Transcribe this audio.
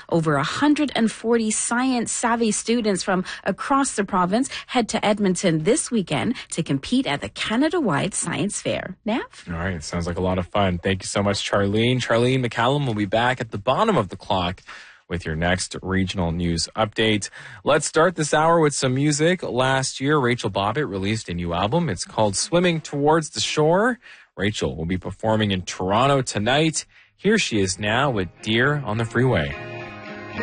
Over 140 science-savvy students from across the province head to Edmonton this weekend to compete at the Canada-wide Science Fair. Nav? All right. Sounds like a lot of fun. Thank you so much, Charlene. Charlene McCallum will be back at the bottom of the clock with your next regional news update. Let's start this hour with some music. Last year, Rachel Bobbitt released a new album. It's called Swimming Towards the Shore. Rachel will be performing in Toronto tonight. Here she is now with Deer on the Freeway.